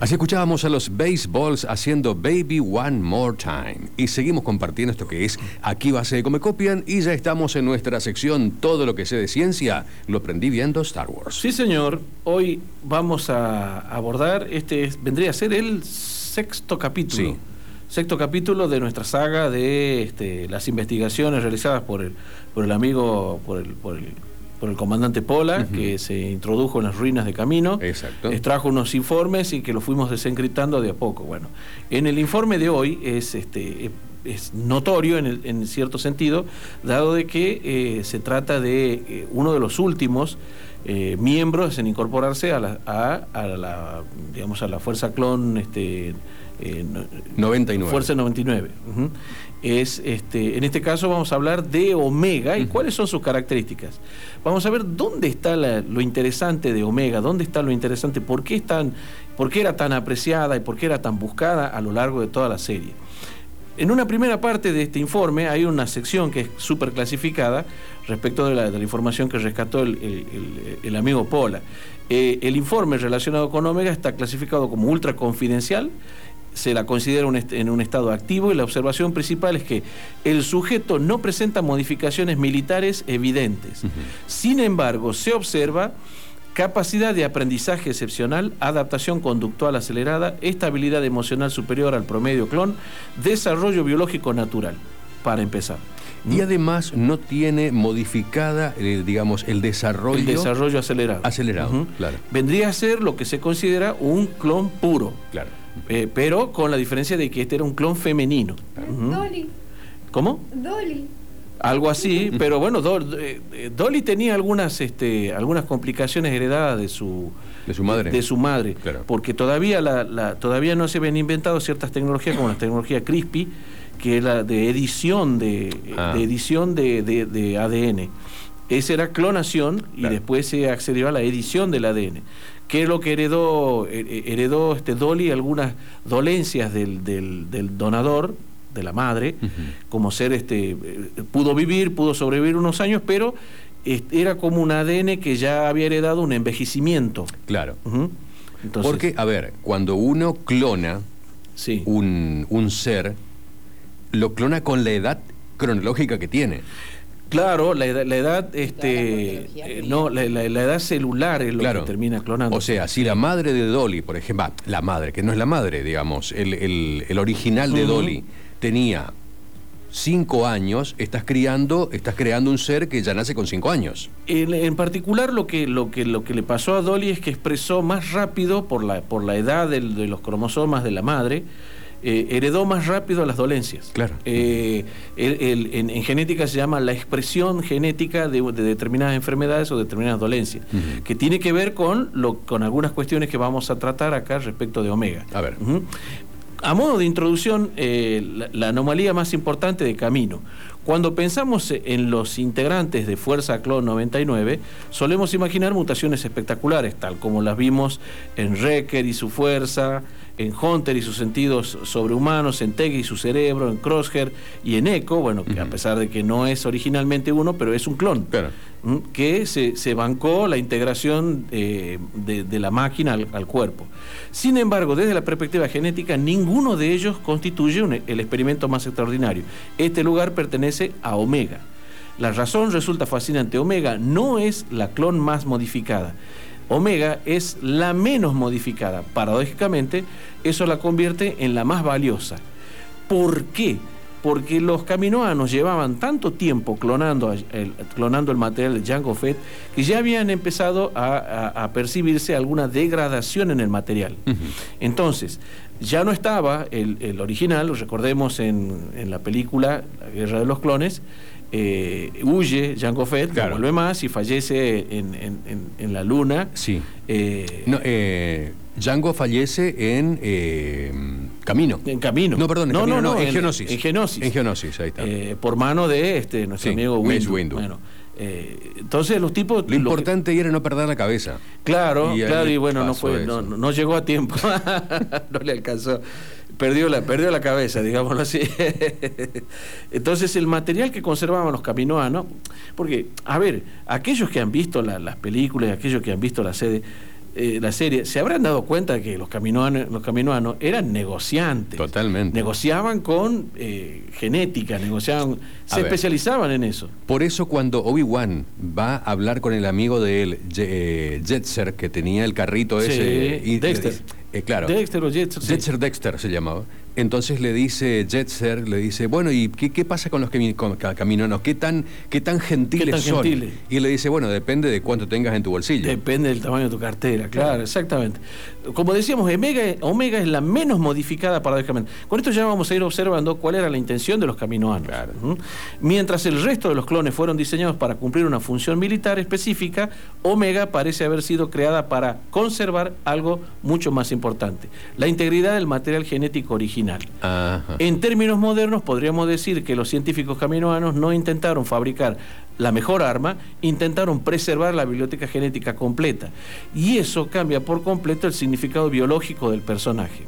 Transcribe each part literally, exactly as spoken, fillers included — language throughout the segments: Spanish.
Así escuchábamos a los Baseballs haciendo Baby One More Time. Y seguimos compartiendo esto que es Aquí Base de Come Copian. Y ya estamos en nuestra sección Todo lo que sé de ciencia. Lo aprendí viendo Star Wars. Sí, señor. Hoy vamos a abordar, este vendría a ser el sexto capítulo. Sí. Sexto capítulo de nuestra saga de este, las investigaciones realizadas por el, por el amigo, por el, por el, por el comandante Pola, uh-huh. que se introdujo en las ruinas de Camino. Exacto. Extrajo unos informes y que los fuimos desencriptando de a poco. Bueno, en el informe de hoy es este es notorio en, el, en cierto sentido, dado de que eh, se trata de eh, uno de los últimos eh, miembros en incorporarse a la, a, a la digamos a la fuerza clon este eh, noventa y nueve. Fuerza noventa y nueve. Uh-huh. Es este en este caso vamos a hablar de Omega y uh-huh. cuáles son sus características. Vamos a ver dónde está la, lo interesante de Omega, dónde está lo interesante, por qué es tan, por qué era tan apreciada y por qué era tan buscada a lo largo de toda la serie. En una primera parte de este informe hay una sección que es súper clasificada respecto de la, de la información que rescató el, el, el, el amigo Pola. Eh, el informe relacionado con Omega está clasificado como ultra confidencial, se la considera un est- en un estado activo y la observación principal es que el sujeto no presenta modificaciones militares evidentes. Uh-huh. Sin embargo, se observa capacidad de aprendizaje excepcional, adaptación conductual acelerada, estabilidad emocional superior al promedio clon, desarrollo biológico natural, para empezar. Y además no tiene modificada, eh, digamos, el desarrollo... El desarrollo acelerado. Acelerado, uh-huh. claro. Vendría a ser lo que se considera un clon puro. Claro. Eh, pero con la diferencia de que este era un clon femenino. Uh-huh. Dolly. ¿Cómo? Dolly. Algo así, pero bueno, Do, eh, Dolly tenía algunas, este, algunas complicaciones heredadas de su de su madre, de, de su madre, claro. porque todavía la, la todavía no se habían inventado ciertas tecnologías como la tecnología CRISPR, que es la de edición de, ah. de edición de, de, de A D N. Esa era clonación y claro. después se accedió a la edición del A D N. ¿Qué es lo que heredó heredó este Dolly? Algunas dolencias del, del, del donador, de la madre, uh-huh. como ser este pudo vivir, pudo sobrevivir unos años, pero este, era como un A D N que ya había heredado un envejecimiento. Claro. Uh-huh. Entonces, porque, a ver, cuando uno clona sí. un, un ser, lo clona con la edad cronológica que tiene. Claro, la edad, la edad este, eh, no, la, la, la edad celular es lo claro. que termina clonando. O sea, si la madre de Dolly, por ejemplo, la madre, que no es la madre, digamos, el, el, el original de uh-huh. Dolly tenía cinco años, estás criando, estás creando un ser que ya nace con cinco años. En, en particular lo que, lo que lo que le pasó a Dolly es que expresó más rápido por la, por la edad del, de los cromosomas de la madre. Eh, heredó más rápido las dolencias. Claro. Eh, el, el, en, en genética se llama la expresión genética de, de determinadas enfermedades o determinadas dolencias, uh-huh. que tiene que ver con, lo, con algunas cuestiones que vamos a tratar acá respecto de Omega. A ver. Uh-huh. A modo de introducción, eh, la, la anomalía más importante de Camino. Cuando pensamos en los integrantes de Fuerza Clon noventa y nueve, solemos imaginar mutaciones espectaculares, tal como las vimos en Wrecker y su fuerza, en Hunter y sus sentidos sobrehumanos, en Teg y su cerebro, en Crosshair y en Echo, bueno, que uh-huh. a pesar de que no es originalmente uno, pero es un clon, claro. que se, se bancó la integración eh, de, de la máquina al, al cuerpo. Sin embargo, desde la perspectiva genética, ninguno de ellos constituye un, el experimento más extraordinario. Este lugar pertenece a Omega. La razón resulta fascinante. Omega no es la clon más modificada. Omega es la menos modificada. Paradójicamente, eso la convierte en la más valiosa. ¿Por qué? Porque los caminoanos llevaban tanto tiempo clonando el, clonando el material de Jango Fett que ya habían empezado a, a, a percibirse alguna degradación en el material. Uh-huh. Entonces, ya no estaba el, el original, recordemos en, en la película La Guerra de los Clones, eh, huye Jango Fett, claro. no vuelve más y fallece en, en, en, en la luna. Sí. Eh, no, eh, Jango fallece en eh, Camino. En Camino. No, perdón, en no, Camino, no, no, en, en Geonosis. En Geonosis. En Geonosis, ahí está. Eh, por mano de este nuestro sí, amigo Mace Windu. Windu. Bueno, eh, entonces los tipos... Lo importante que... era no perder la cabeza. Claro, y claro, y bueno, no fue, no, no, no llegó a tiempo. No le alcanzó. Perdió la, perdió la cabeza, digámoslo así. Entonces el material que conservaban los caminoanos, porque, a ver, aquellos que han visto la, las películas y aquellos que han visto la serie, eh, la serie, se habrán dado cuenta que los caminoanos, los caminoanos eran negociantes. Totalmente. Negociaban con eh, genética, negociaban, A se ver. especializaban en eso. Por eso cuando Obi-Wan va a hablar con el amigo de él, Ye- eh, Jetser, que tenía el carrito Sí, ese... y- Dexter. eh, claro. Dexter o Jetser, sí. Jetser Dexter se llamaba. Entonces le dice Jetser, le dice, bueno, ¿y qué, qué pasa con los cami- con ca- caminoanos? ¿Qué tan, qué tan gentiles ¿Qué tan son? gentiles? Y él le dice, bueno, depende de cuánto tengas en tu bolsillo. Depende del tamaño de tu cartera, claro, exactamente. Como decíamos, Omega, Omega es la menos modificada paradójicamente. Con esto ya vamos a ir observando cuál era la intención de los caminoanos. Claro. ¿Mm? Mientras el resto de los clones fueron diseñados para cumplir una función militar específica, Omega parece haber sido creada para conservar algo mucho más importante: la integridad del material genético original. Ajá. En términos modernos, podríamos decir que los científicos caminoanos no intentaron fabricar la mejor arma, intentaron preservar la biblioteca genética completa. Y eso cambia por completo el significado biológico del personaje.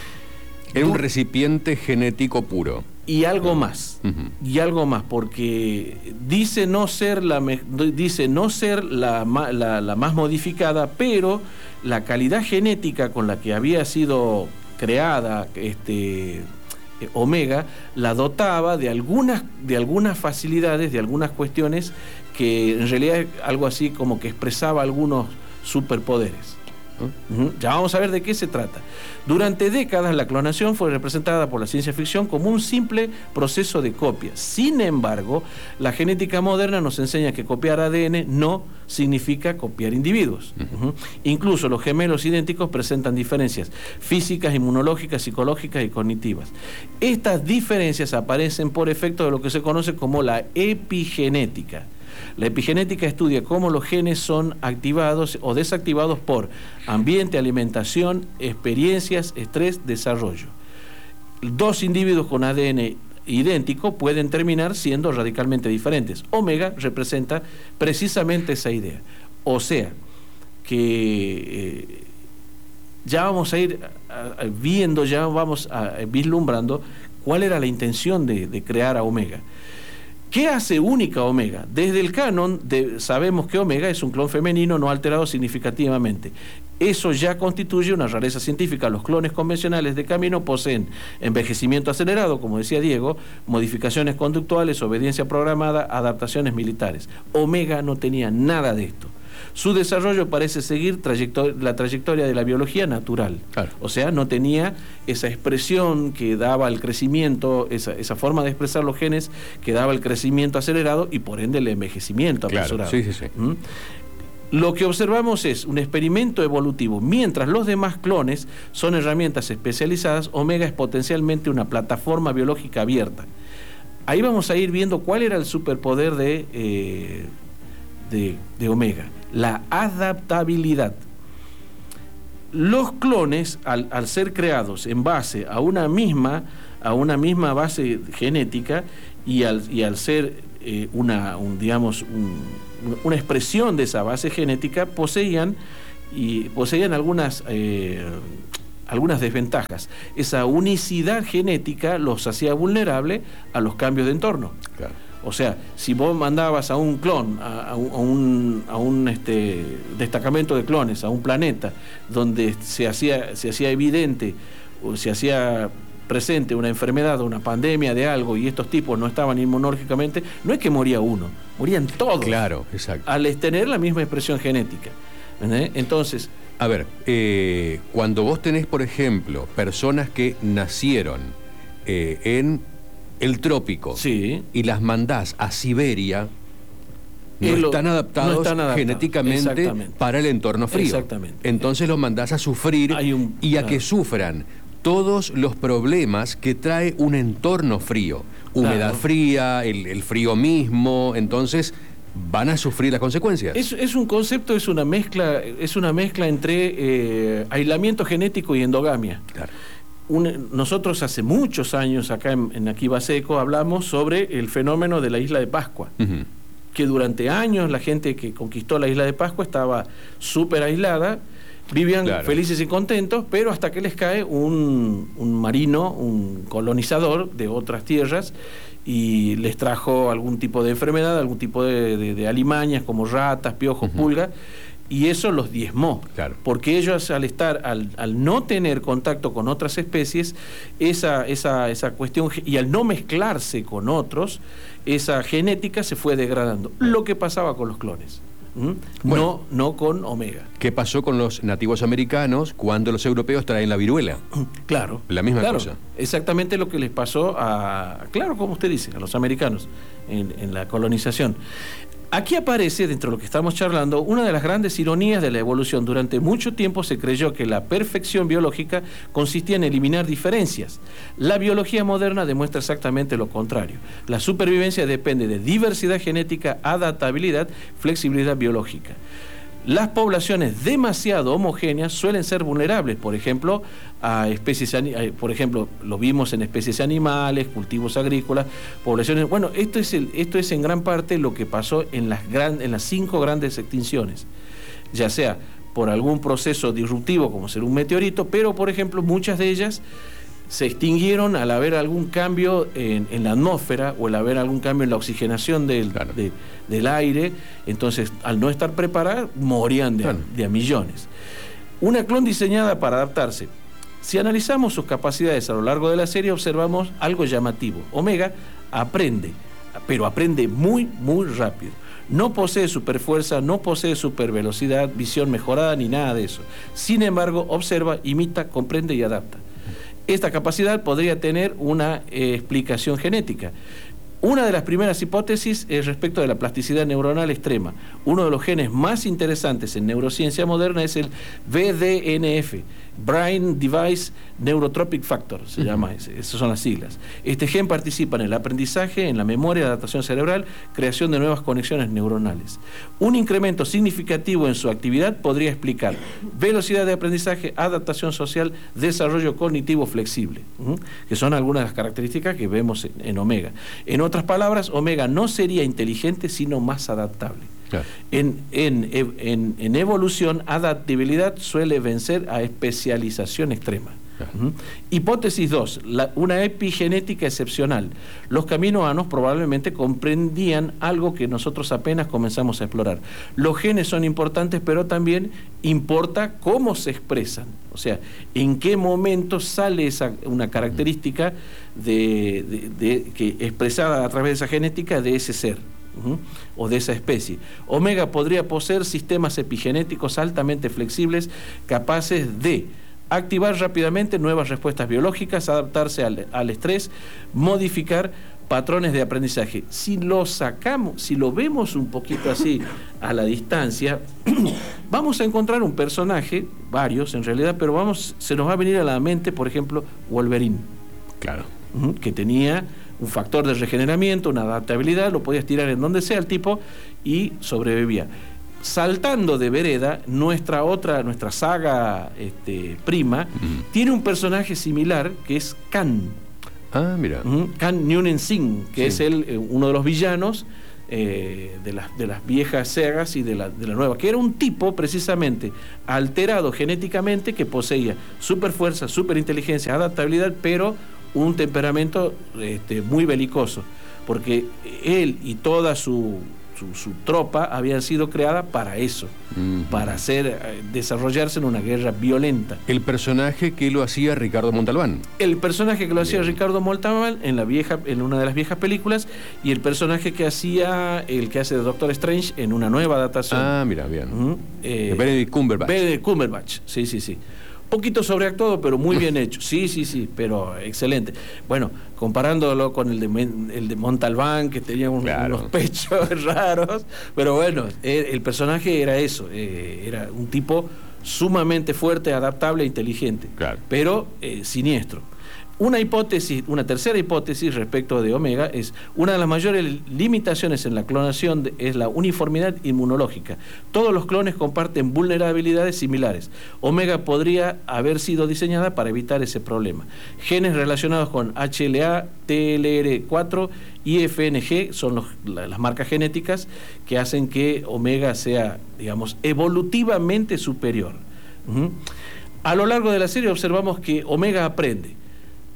Era un recipiente genético puro. Y algo más, Ujú. y algo más, porque dice no ser la, me- dice no ser la, ma- la, la más modificada, pero la calidad genética con la que había sido creada este, eh, Omega la dotaba de algunas, de algunas facilidades, de algunas cuestiones que en realidad es algo así como que expresaba algunos superpoderes. Ujú. Ya vamos a ver de qué se trata. Durante décadas la clonación fue representada por la ciencia ficción como un simple proceso de copia. Sin embargo, la genética moderna nos enseña que copiar A D N no significa copiar individuos. Ujú. Incluso los gemelos idénticos presentan diferencias físicas, inmunológicas, psicológicas y cognitivas. Estas diferencias aparecen por efecto de lo que se conoce como la epigenética. La epigenética estudia cómo los genes son activados o desactivados por ambiente, alimentación, experiencias, estrés, desarrollo. Dos individuos con A D N idéntico pueden terminar siendo radicalmente diferentes. Omega representa precisamente esa idea. O sea, que eh, ya vamos a ir a- a- viendo, ya vamos a, vislumbrando cuál era la intención de, de crear a Omega. ¿Qué hace única a Omega? Desde el canon de, sabemos que Omega es un clon femenino no alterado significativamente. Eso ya constituye una rareza científica. Los clones convencionales de camino poseen envejecimiento acelerado, como decía Diego, modificaciones conductuales, obediencia programada, adaptaciones militares. Omega no tenía nada de esto. Su desarrollo parece seguir trayecto- la trayectoria de la biología natural. Claro. O sea, no tenía esa expresión que daba el crecimiento, esa, esa forma de expresar los genes que daba el crecimiento acelerado y por ende el envejecimiento Claro, apresurado. sí, sí, sí. ¿Mm? Lo que observamos es un experimento evolutivo. Mientras los demás clones son herramientas especializadas, Omega es potencialmente una plataforma biológica abierta. Ahí vamos a ir viendo cuál era el superpoder de, eh, de, de Omega: la adaptabilidad. Los clones, al, al ser creados en base a una misma, a una misma base genética y al, y al ser eh, una, un, digamos, un, una expresión de esa base genética, poseían, y poseían algunas, eh, algunas desventajas. Esa unicidad genética los hacía vulnerables a los cambios de entorno. Claro. O sea, si vos mandabas a un clon, a, a un, a un, a un, este, destacamento de clones, a un planeta, donde se hacía, se hacía evidente o se hacía presente una enfermedad o una pandemia de algo y estos tipos no estaban inmunológicamente, no es que moría uno, morían todos. Claro, exacto. Al tener la misma expresión genética. ¿Entendés? Entonces, A ver, eh, cuando vos tenés, por ejemplo, personas que nacieron eh, en el trópico sí, y las mandás a Siberia, no, Es lo- están, adaptados no están adaptados, genéticamente exactamente. para el entorno frío. Exactamente. Entonces los mandás a sufrir Hay un- y a claro. que sufran todos los problemas que trae un entorno frío. Humedad Claro. fría, el, el frío mismo, entonces van a sufrir las consecuencias. Es, es un concepto, es una mezcla, es una mezcla entre eh, aislamiento genético y endogamia. Claro. Un- nosotros hace muchos años acá en, en Akiva Seco hablamos sobre el fenómeno de la isla de Pascua, Ujú. que durante años la gente que conquistó la isla de Pascua estaba súper aislada, vivían Claro. felices y contentos, pero hasta que les cae un, un marino, un colonizador de otras tierras y les trajo algún tipo de enfermedad, algún tipo de, de- de alimañas como ratas, piojos, Ujú. pulgas, y eso los diezmó, claro. porque ellos al estar, al, al no tener contacto con otras especies, esa, esa, esa cuestión, y al no mezclarse con otros, esa genética se fue degradando, lo que pasaba con los clones. ¿Mm? Bueno, no, no con Omega. ¿Qué pasó con los nativos americanos cuando los europeos traen la viruela? Claro. La misma claro, cosa. Exactamente lo que les pasó a, claro, como usted dice, a los americanos en, en la colonización. Aquí aparece, dentro de lo que estamos charlando, una de las grandes ironías de la evolución. Durante mucho tiempo se creyó que la perfección biológica consistía en eliminar diferencias. La biología moderna demuestra exactamente lo contrario. La supervivencia depende de diversidad genética, adaptabilidad, flexibilidad biológica. Las poblaciones demasiado homogéneas suelen ser vulnerables, por ejemplo, a especies, por ejemplo, lo vimos en especies animales, cultivos agrícolas, poblaciones. Bueno, esto es el, esto es en gran parte lo que pasó en las gran, en las cinco grandes extinciones, ya sea por algún proceso disruptivo como ser un meteorito, pero por ejemplo muchas de ellas se extinguieron al haber algún cambio en, en la atmósfera o al haber algún cambio en la oxigenación del, claro. de, del aire. Entonces, al no estar preparadas, morían de, claro. de a millones. Una clon diseñada para adaptarse. Si analizamos sus capacidades a lo largo de la serie, observamos algo llamativo. Omega aprende, pero aprende muy, muy rápido. No posee superfuerza, no posee supervelocidad, visión mejorada ni nada de eso. Sin embargo, observa, imita, comprende y adapta. Esta capacidad podría tener una eh, explicación genética. Una de las primeras hipótesis es respecto de la plasticidad neuronal extrema. Uno de los genes más interesantes en neurociencia moderna es el B D N F, Brain Device Neurotropic Factor, se uh-huh. llama, esas son las siglas. Este gen participa en el aprendizaje, en la memoria, adaptación cerebral, creación de nuevas conexiones neuronales. Un incremento significativo en su actividad podría explicar velocidad de aprendizaje, adaptación social, desarrollo cognitivo flexible, uh-huh, que son algunas de las características que vemos en, en Omega. En otras palabras, Omega no sería inteligente, sino más adaptable. Claro. En, en, en, en evolución, adaptabilidad suele vencer a especialización extrema. Claro. Uh-huh. Hipótesis dos, la, una epigenética excepcional. Los caminoanos probablemente comprendían algo que nosotros apenas comenzamos a explorar. Los genes son importantes, pero también importa cómo se expresan. O sea, en qué momento sale esa, una característica de, de, de, que expresada a través de esa genética de ese ser. Uh-huh, o de esa especie. Omega podría poseer sistemas epigenéticos altamente flexibles, capaces de activar rápidamente nuevas respuestas biológicas, adaptarse al, al estrés, modificar patrones de aprendizaje. Si lo sacamos, si lo vemos un poquito así a la distancia, vamos a encontrar un personaje, varios en realidad, pero vamos, se nos va a venir a la mente, por ejemplo, Wolverine. Claro. Uh-huh, que tenía un factor de regeneramiento, una adaptabilidad, lo podías tirar en donde sea el tipo y sobrevivía. Saltando de vereda, nuestra otra, nuestra saga este, prima, uh-huh. tiene un personaje similar que es Khan. Ah, mira. Uh-huh. Khan Noonien Singh, que sí. es el, eh, uno de los villanos eh, de, las, de las viejas sagas y de la, de la nueva, que era un tipo precisamente alterado genéticamente que poseía superfuerza, superinteligencia, adaptabilidad, pero un temperamento este, muy belicoso, porque él y toda su, su, su tropa habían sido creadas para eso, uh-huh. para hacer, desarrollarse en una guerra violenta. El personaje que lo hacía Ricardo Montalbán. El personaje que lo hacía bien. Ricardo Montalbán en la vieja, en una de las viejas películas, y el personaje que hacía, el que hace de Doctor Strange en una nueva adaptación. Ah, mira, bien. Uh-huh. eh, Benedict Cumberbatch. Benedict Cumberbatch, sí, sí, sí. Poquito sobreactuado, pero muy bien hecho. Sí, sí, sí, pero excelente. Bueno, comparándolo con el de, el de Montalbán, que tenía un, claro. unos pechos raros, pero bueno, el, el personaje era eso, eh, era un tipo sumamente fuerte, adaptable e inteligente, claro. pero eh, siniestro. Una hipótesis, una tercera hipótesis respecto de Omega es una de las mayores limitaciones en la clonación de, es la uniformidad inmunológica. Todos los clones comparten vulnerabilidades similares. Omega podría haber sido diseñada para evitar ese problema. Genes relacionados con H L A, T L R cuatro y F N G son los, la, las marcas genéticas que hacen que Omega sea, digamos, evolutivamente superior. Uh-huh. A lo largo de la serie observamos que Omega aprende.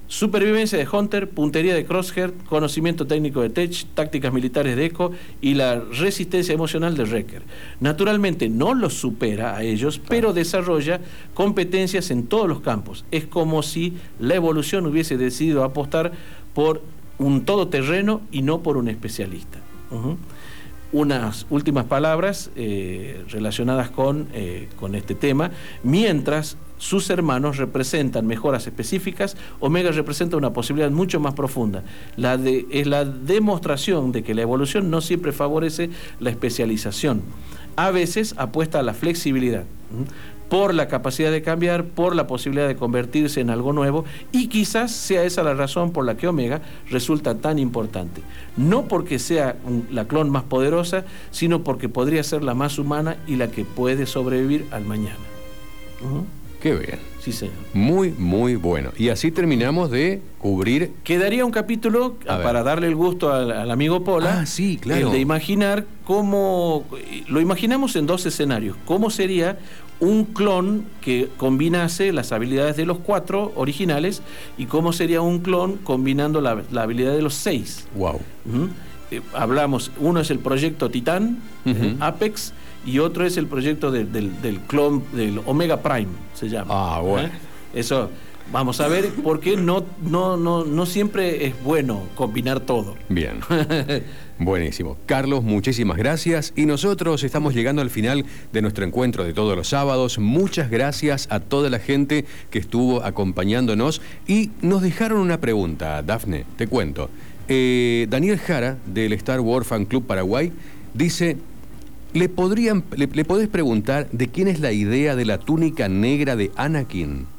supervivencia de Hunter, puntería de Crosshair, conocimiento técnico de Tech, tácticas militares de Echo y la resistencia emocional de Wrecker. Naturalmente no los supera a ellos, pero desarrolla competencias en todos los campos. Es como si la evolución hubiese decidido apostar por un todoterreno y no por un especialista. Uh-huh. Unas últimas palabras eh, relacionadas con, eh, con este tema. Mientras sus hermanos representan mejoras específicas, Omega representa una posibilidad mucho más profunda. La de, es la demostración de que la evolución no siempre favorece la especialización. A veces apuesta a la flexibilidad, ¿m? por la capacidad de cambiar, por la posibilidad de convertirse en algo nuevo, y quizás sea esa la razón por la que Omega resulta tan importante. No porque sea un, la clon más poderosa, sino porque podría ser la más humana y la que puede sobrevivir al mañana. Uh-huh. Qué bien. Sí, señor. Muy, muy bueno. Y así terminamos de cubrir... Quedaría un capítulo A para ver. darle el gusto al, al amigo Pola. Ah, sí, claro. El de imaginar cómo... Lo imaginamos en dos escenarios. ¿Cómo sería un clon que combinase las habilidades de los cuatro originales y cómo sería un clon combinando la, la habilidad de los seis? Wow. Uh-huh. Eh, hablamos, uno es el proyecto Titán, Uh-huh. eh, Apex, y otro es el proyecto de- del, del clon, del Omega Prime, se llama. Ah, bueno. ¿Eh? Eso, vamos a ver, porque no, no, no, no siempre es bueno combinar todo. Bien. Buenísimo. Carlos, muchísimas gracias. Y nosotros estamos llegando al final de nuestro encuentro de todos los sábados. Muchas gracias a toda la gente que estuvo acompañándonos. Y nos dejaron una pregunta, Dafne, te cuento. Eh, Daniel Jara, del Star Wars Fan Club Paraguay, dice... ¿Le, podrían, le, le podés preguntar de quién es la idea de la túnica negra de Anakin?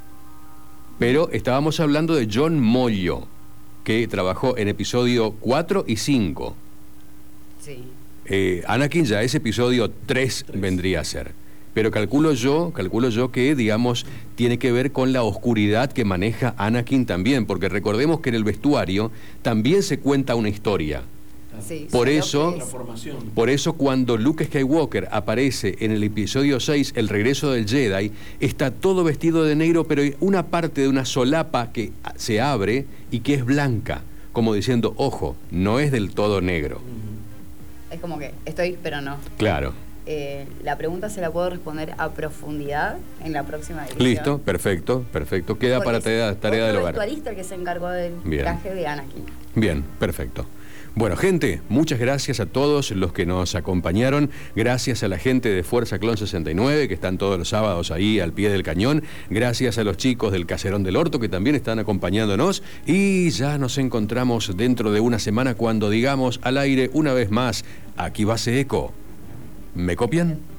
Pero estábamos hablando de John Mollo, que trabajó en episodio cuatro y cinco. Sí. Eh, Anakin ya es episodio tres vendría a ser. Pero calculo yo, calculo yo que, digamos, tiene que ver con la oscuridad que maneja Anakin también, porque recordemos que en el vestuario también se cuenta una historia. Sí, Por solo eso- que La es- formación. Por eso cuando Luke Skywalker aparece en el episodio seis, El regreso del Jedi, está todo vestido de negro, pero hay una parte de una solapa que se abre y que es blanca, como diciendo, ojo, no es del todo negro. es como que estoy, pero no. Claro. Eh, la pregunta se la puedo responder a profundidad en la próxima edición. Listo, perfecto, perfecto. Queda Porque para es tarea, tarea del otro hogar. vestuarista el que se encargó del Bien. traje de Anakin. Bien, perfecto. Bueno, gente, muchas gracias a todos los que nos acompañaron. Gracias a la gente de Fuerza Clon sesenta y nueve, que están todos los sábados ahí al pie del cañón. Gracias a los chicos del Caserón del Orto, que también están acompañándonos. Y ya nos encontramos dentro de una semana cuando digamos al aire una vez más, aquí va Eco. ¿Me copian?